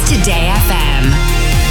Today FM.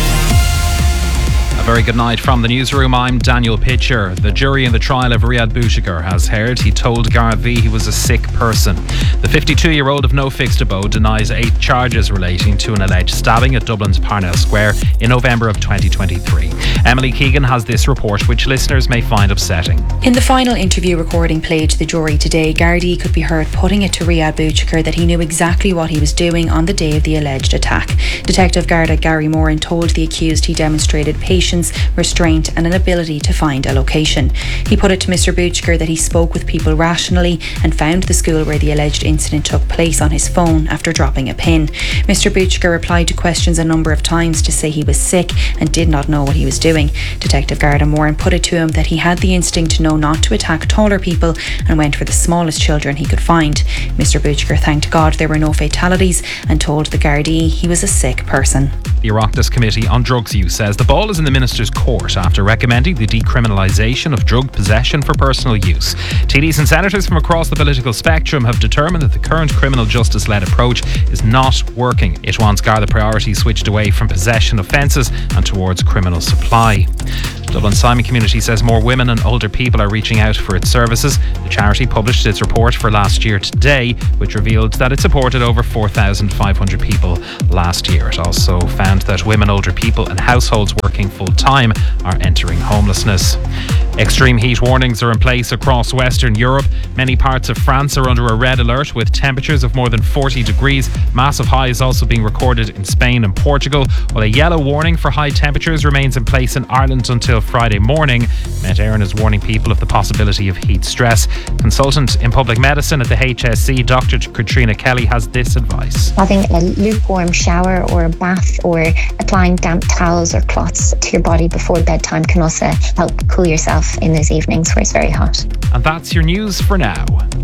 Very good night from the newsroom. I'm Daniel Pitcher. The jury in the trial of Riyad Bouchikar has heard he told Gardaí he was a sick person. The 52-year-old of no fixed abode denies 8 charges relating to an alleged stabbing at Dublin's Parnell Square in November of 2023. Emily Keegan has this report, which listeners may find upsetting. In the final interview recording played to the jury today, Gardaí could be heard putting it to Riyad Bouchikar that he knew exactly what he was doing on the day of the alleged attack. Detective Garda Gary Moran told the accused he demonstrated patience, restraint and an ability to find a location. He put it to Mr. Bouchikar that he spoke with people rationally and found the school where the alleged incident took place on his phone after dropping a pin. Mr. Bouchikar replied to questions a number of times to say he was sick and did not know what he was doing. Detective Garda Moran put it to him that he had the instinct to know not to attack taller people and went for the smallest children he could find. Mr. Bouchikar thanked God there were no fatalities and told the Gardaí he was a sick person. The Oireachtas Committee on Drugs Use says the ball is in the Minister's court after recommending the decriminalisation of drug possession for personal use. TDs and senators from across the political spectrum have determined that the current criminal justice-led approach is not working. It wants Garda priorities switched away from possession offences and towards criminal supply. Dublin Simon Community says more women and older people are reaching out for its services. The charity published its report for last year today, which revealed that it supported over 4,500 people last year. It also found that women, older people and households working full-time are entering homelessness. Extreme heat warnings are in place across Western Europe. Many parts of France are under a red alert with temperatures of more than 40 degrees. Massive highs also being recorded in Spain and Portugal, while a yellow warning for high temperatures remains in place in Ireland until Friday morning. Met Éireann is warning people of the possibility of heat stress. Consultant in public medicine at the HSC, Dr. Katrina Kelly, has this advice. Having a lukewarm shower or a bath or applying damp towels or cloths to your body before bedtime can also help cool yourself in those evenings where it's very hot. And that's your news for now.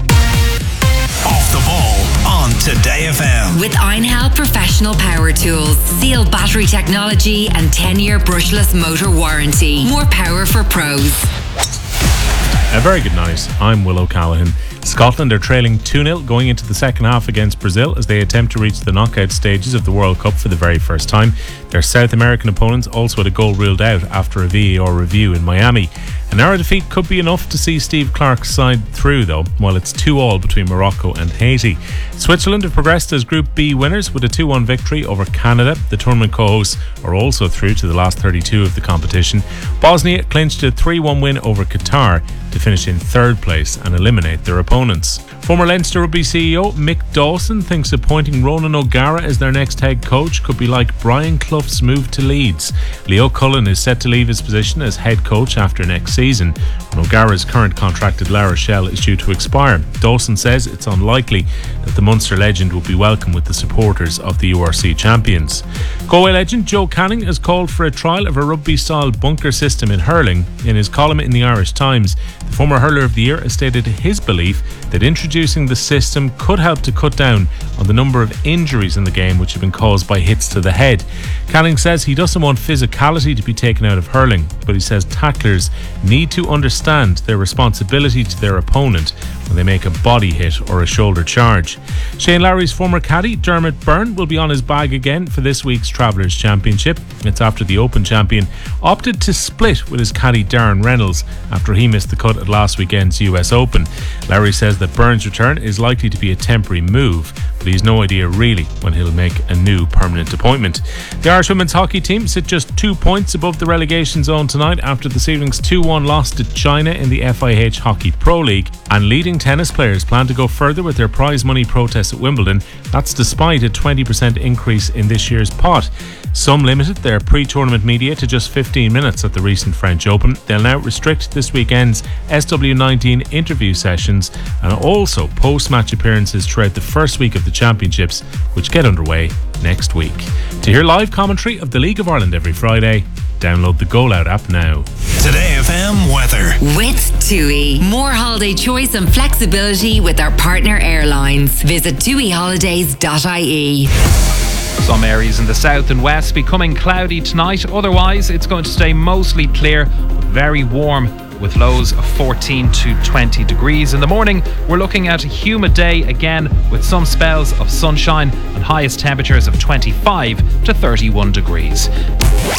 Off the ball on Today FM. With Einhell Professional Power Tools, Seal battery technology and 10-year brushless motor warranty. More power for pros. A very good night. I'm Will O'Callaghan. Scotland are trailing 2-0 going into the second half against Brazil as they attempt to reach the knockout stages of the World Cup for the very first time. Their South American opponents also had a goal ruled out after a VAR review in Miami. A narrow defeat could be enough to see Steve Clarke's side through, though, while it's 2-2 between Morocco and Haiti. Switzerland have progressed as Group B winners with a 2-1 victory over Canada. The tournament co-hosts are also through to the last 32 of the competition. Bosnia clinched a 3-1 win over Qatar to finish in third place and eliminate their opponents. Former Leinster Rugby CEO Mick Dawson thinks appointing Ronan O'Gara as their next head coach could be like Brian Clough's move to Leeds. Leo Cullen is set to leave his position as head coach after next season, when O'Gara's current contract at La Rochelle is due to expire. Dawson says it's unlikely that the Munster legend will be welcome with the supporters of the URC champions. Galway legend Joe Canning has called for a trial of a rugby-style bunker system in hurling. In his column in the Irish Times, the former hurler of the year has stated his belief that introducing the system could help to cut down on the number of injuries in the game which have been caused by hits to the head. Canning says he doesn't want physicality to be taken out of hurling, but he says tacklers need to understand their responsibility to their opponent when they make a body hit or a shoulder charge. Shane Lowry's former caddy Dermot Byrne will be on his bag again for this week's Travellers Championship. It's after the Open champion opted to split with his caddy Darren Reynolds after he missed the cut at last weekend's US Open. Lowry says that Byrne's return is likely to be a temporary move, but he's no idea really when he'll make a new permanent appointment. The Irish women's hockey team sit just 2 points above the relegation zone tonight after this evening's 2-1 loss to China in the FIH Hockey Pro League, and leading tennis players plan to go further with their prize money protests at Wimbledon. That's despite a 20% increase in this year's pot. Some limited their pre-tournament media to just 15 minutes at the recent French Open. They'll now restrict this weekend's SW19 interview sessions and also post-match appearances throughout the first week of the championships, which get underway next week. To hear live commentary of the League of Ireland every Friday, download the Goal Out app now. Today FM weather. With TUI. More holiday choice and flexibility with our partner airlines. Visit tuiholidays.ie. Some areas in the south and west becoming cloudy tonight. Otherwise, it's going to stay mostly clear, but very warm with lows of 14 to 20 degrees. In the morning, we're looking at a humid day again with some spells of sunshine and highest temperatures of 25 to 31 degrees.